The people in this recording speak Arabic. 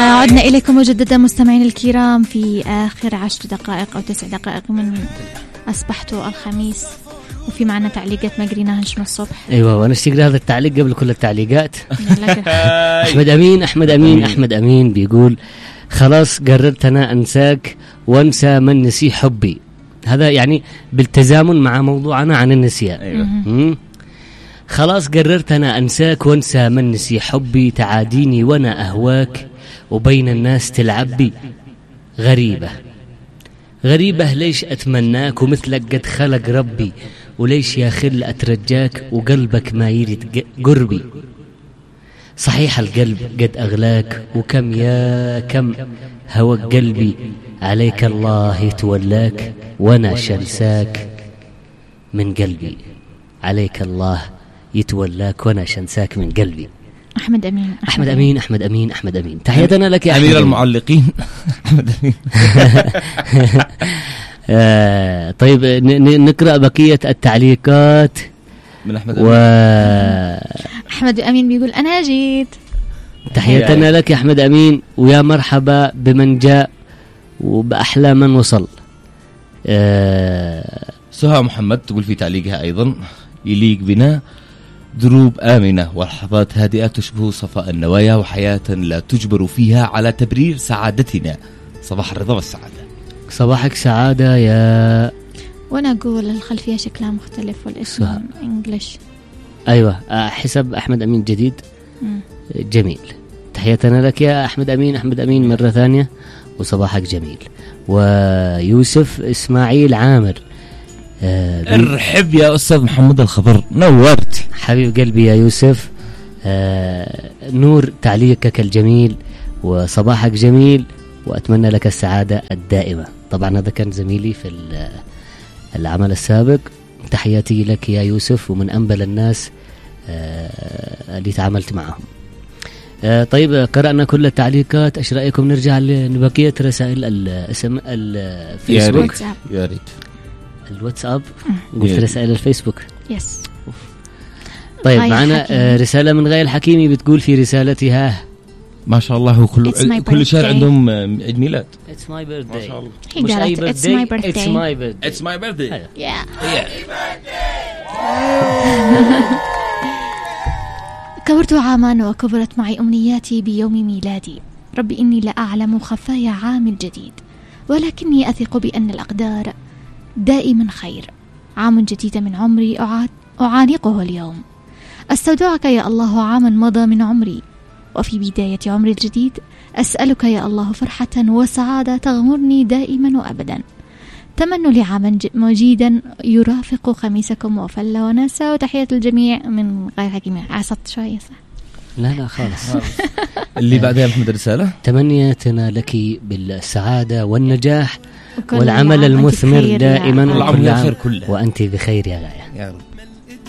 عدنا إليكم مجددا مستمعين الكرام في آخر 10 دقائق أو 9 دقائق من أصبحتوا الخميس، وفي معنا تعليقات ما قريناها من الصبح. أيوة، وأنا اشتقت هذا التعليق قبل كل التعليقات. أحمد أمين بيقول خلاص قررت أنا أنساك وأنسى من نسي حبي. هذا يعني بالتزامن مع موضوعنا عن النسيان. أيوة. خلاص قررت أنا أنساك وأنسى من نسي حبي، تعاديني وأنا أهواك وبين الناس تلعب بي. غريبة ليش أتمناك ومثلك قد خلق ربي، وليش يا خل أترجاك وقلبك ما يريد قربي. صحيح القلب قد أغلاك وكم يا كم هوى قلبي، عليك الله يتولاك وأنا شنساك من قلبي. عليك الله يتولاك وأنا شنساك من قلبي. أحمد أمين. تحياتنا لك يا أمير المعلقين. أحمد أمين. طيب نقرأ بقية التعليقات من أحمد أمين. أحمد أمين بيقول أنا جيت. تحياتنا لك يا أحمد أمين، ويا مرحبا بمن جاء وبأحلى من وصل. سهى محمد تقول في تعليقها أيضا يليق بنا دروب آمنة ولحظات هادئة تشبه صفاء النوايا، وحياة لا تجبر فيها على تبرير سعادتنا. صباح الرضا والسعادة. صباحك سعادة يا. وأنا أقول الخلفية شكلها مختلف والاسم إنجليش. أيوة، حسب أحمد أمين جديد. جميل. تحياتنا لك يا أحمد أمين مرة ثانية، وصباحك جميل. ويوسف إسماعيل عامر، ارحب يا أستاذ محمد الخضر، نورت حبيب قلبي يا يوسف. نور تعليقك الجميل وصباحك جميل، وأتمنى لك السعادة الدائمة. طبعا هذا كان زميلي في العمل السابق. تحياتي لك يا يوسف، ومن أنبل الناس اللي تعاملت معهم. طيب قرأنا كل التعليقات، ايش رأيكم نرجع لبقية رسائل الفيسبوك؟ يا ريت. الواتساب قلت رسائل الفيسبوك. يس. طيب معنا رسالة من غاية الحكيمي بتقول في رسالتها ما شاء الله هو كل شهر عندهم عيد ميلاد. It's my birthday. ما شاء الله. مش أي birthday. It's my birthday. It's my birthday. It's my birthday. Yeah. كبرت عاما وكبرت معي أمنياتي بيوم ميلادي. ربي إني لا أعلم خفايا عام الجديد، ولكني أثق بأن الأقدار دائما خير. عام جديد من عمري أعانقه اليوم. أستودعك يا الله عاما مضى من عمري، وفي بداية عمري الجديد أسألك يا الله فرحة وسعادة تغمرني دائما وأبدا. تمنوا لي عاما مجيدا يرافق خميسكم وفل وناسا، وتحية الجميع من غير حكيمة. عصت شوية صح؟ لا خالص. اللي بعدها محمد رسالة تمنياتنا لك بالسعادة والنجاح والعمل المثمر دائما، والعمل الخير كله، وأنت بخير يا غاية. يا رب.